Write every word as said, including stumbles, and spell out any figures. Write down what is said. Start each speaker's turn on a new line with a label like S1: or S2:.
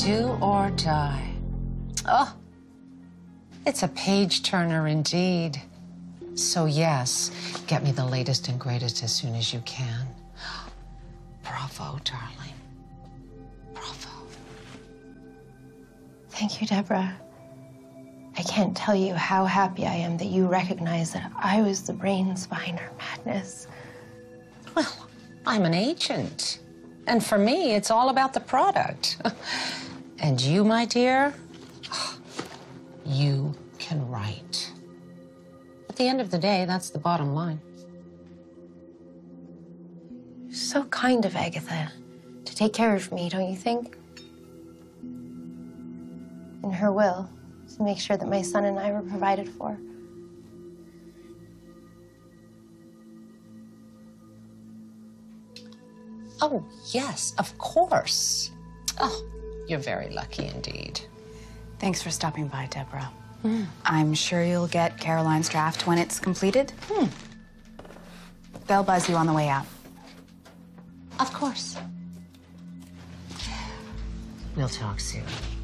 S1: Do or die. Oh, it's a page turner indeed. So yes, get me the latest and greatest as soon as you can. Bravo, darling. Bravo.
S2: Thank you, Deborah. I can't tell you how happy I am that you recognize that I was the brains behind her madness.
S1: Well, I'm an agent. And for me, it's all about the product. And you, my dear, you can write. At the end of the day, that's the bottom line.
S2: So kind of Agatha to take care of me, don't you think? In her will, to make sure that my son and I were provided for.
S1: Oh, yes, of course. Oh, you're very lucky indeed.
S3: Thanks for stopping by, Deborah. Mm. I'm sure you'll get Caroline's draft when it's completed.
S1: Hmm.
S3: They'll buzz you on the way out.
S1: Of course. We'll talk soon.